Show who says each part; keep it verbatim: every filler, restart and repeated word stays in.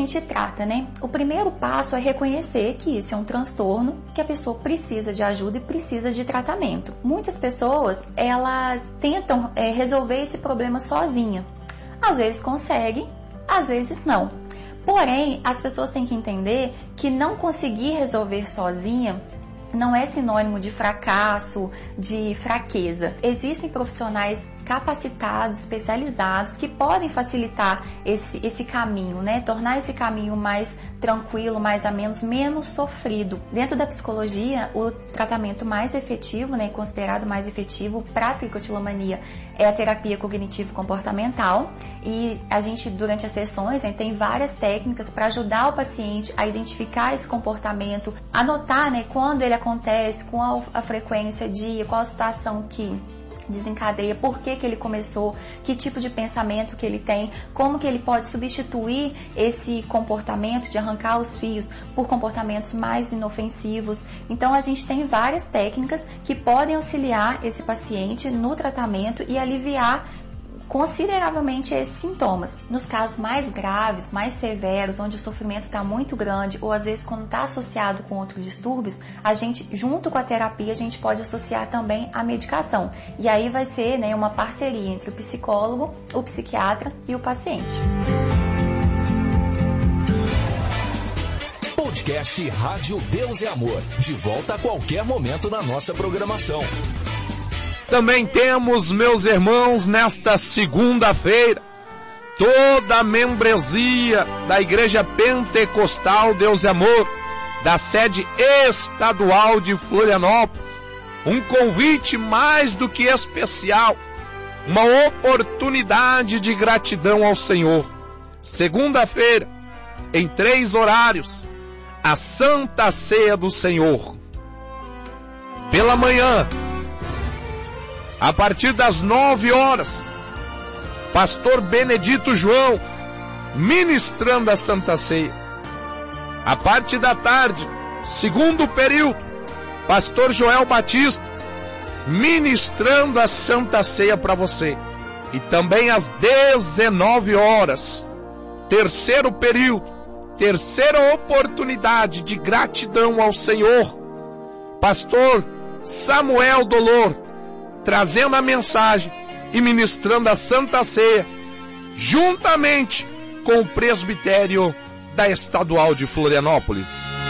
Speaker 1: gente trata, né? O primeiro passo é reconhecer que isso é um transtorno, que a pessoa precisa de ajuda e precisa de tratamento. Muitas pessoas, elas tentam é, resolver esse problema sozinha. Às vezes conseguem, às vezes não. Porém, as pessoas têm que entender que não conseguir resolver sozinha não é sinônimo de fracasso, de fraqueza. Existem profissionais capacitados, especializados, que podem facilitar esse, esse caminho, né? Tornar esse caminho mais tranquilo, mais ameno, menos sofrido. Dentro da psicologia, o tratamento mais efetivo, né, considerado mais efetivo para a tricotilomania é a terapia cognitivo-comportamental, e a gente, durante as sessões, né, tem várias técnicas para ajudar o paciente a identificar esse comportamento, anotar, né, quando ele acontece, qual a frequência, dia, qual a situação que desencadeia, por que que ele começou, que tipo de pensamento que ele tem, como que ele pode substituir esse comportamento de arrancar os fios por comportamentos mais inofensivos. Então a gente tem várias técnicas que podem auxiliar esse paciente no tratamento e aliviar consideravelmente esses sintomas. Nos casos mais graves, mais severos, onde o sofrimento está muito grande, ou às vezes quando está associado com outros distúrbios, a gente, junto com a terapia, a gente pode associar também a medicação. E aí vai ser, né, uma parceria entre o psicólogo, o psiquiatra e o paciente.
Speaker 2: Podcast Rádio Deus e Amor, de volta a qualquer momento na nossa programação.
Speaker 3: Também temos, meus irmãos, nesta segunda-feira, toda a membresia da Igreja Pentecostal Deus e Amor, da sede estadual de Florianópolis, um convite mais do que especial, uma oportunidade de gratidão ao Senhor. Segunda-feira, em três horários, a Santa Ceia do Senhor. Pela manhã, a partir das nove horas, Pastor Benedito João ministrando a Santa Ceia. A parte da tarde, segundo período, Pastor Joel Batista ministrando a Santa Ceia para você. E também às dezenove horas, terceiro período, terceira oportunidade de gratidão ao Senhor, Pastor Samuel Dolor trazendo a mensagem e ministrando a Santa Ceia, juntamente com o presbitério da Estadual de Florianópolis.